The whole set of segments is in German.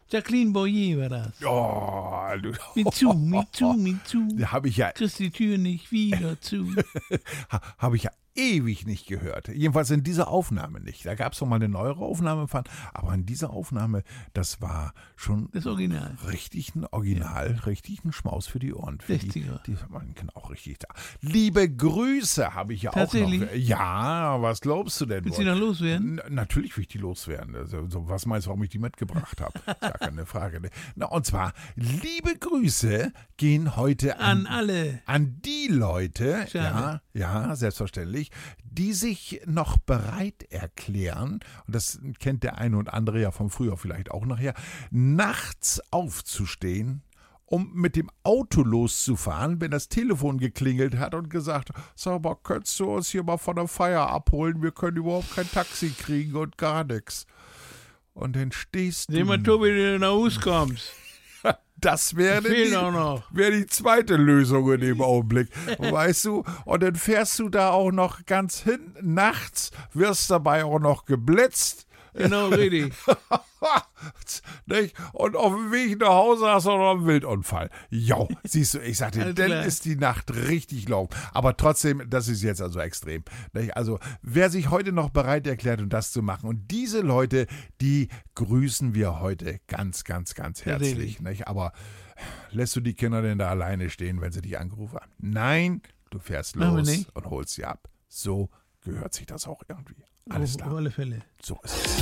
Jacqueline Boyer war das. Oh, Mit zu. Da habe ich ja Kriegst die Tür nicht wieder zu. habe ich ja ewig nicht gehört. Jedenfalls in dieser Aufnahme nicht. Da gab es noch mal eine neuere Aufnahme von, aber in dieser Aufnahme, das war schon Das Original. richtig ein Original, richtig ein Schmaus für die Ohren. Für 60er. Die man kann auch richtig da. Liebe Grüße habe ich ja auch Tatsächlich? noch. Ja, was glaubst du denn? Willst du die noch loswerden? Natürlich will ich die loswerden. Also, was meinst du, warum ich die mitgebracht habe? Gar keine Frage. Ne? Na, und zwar, liebe Grüße gehen heute An alle. an die Leute, Schade. ja, selbstverständlich, die sich noch bereit erklären, und das kennt der eine und andere ja von früher vielleicht auch nachher, nachts aufzustehen, um mit dem Auto loszufahren, wenn das Telefon geklingelt hat und gesagt, sag mal, könntest du uns hier mal von der Feier abholen? Wir können überhaupt kein Taxi kriegen und gar nichts. Und dann stehst Seh mal, du... Tobi, wie du nach Hause kommst. Das wäre Fehlt auch noch. die zweite Lösung in dem Augenblick, weißt du? Und dann fährst du da auch noch ganz hin, nachts, wirst dabei auch noch geblitzt. Genau, richtig. Nicht? Und auf dem Weg nach Hause hast du noch einen Wildunfall. Jo, siehst du, ich sagte, Alles dann klar. ist die Nacht richtig lang. Aber trotzdem, das ist jetzt also extrem. Nicht? Also, wer sich heute noch bereit erklärt, um das zu machen, und diese Leute, die grüßen wir heute ganz, ganz, ganz herzlich. Nicht? Aber lässt du die Kinder denn da alleine stehen, wenn sie dich angerufen haben? Nein, du fährst Machen wir los nicht. und holst sie ab. So gehört sich das auch irgendwie. Alles Auf klar. alle Fälle. So ist es.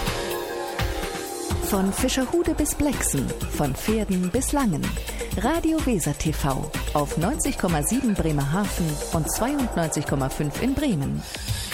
Von Fischerhude bis Blexen, von Pferden bis Langen. Radio Weser TV auf 90,7 Bremerhaven und 92,5 in Bremen.